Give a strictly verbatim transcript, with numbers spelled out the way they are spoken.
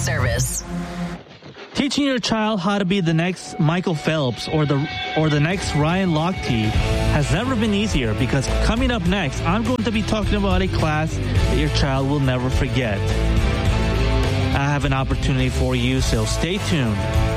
service. Teaching your child how to be the next Michael Phelps or the or the next Ryan Lochte has never been easier, because coming up next, I'm going to be talking about a class that your child will never forget. I have an opportunity for you, so stay tuned.